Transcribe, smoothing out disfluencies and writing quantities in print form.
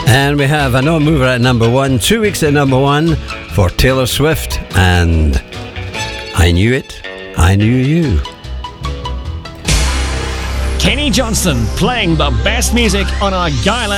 And we have a no mover at number 1, 2 weeks at number 1 for Taylor Swift and I Knew It, I Knew You. Kenny Johnston playing the best music on Argyll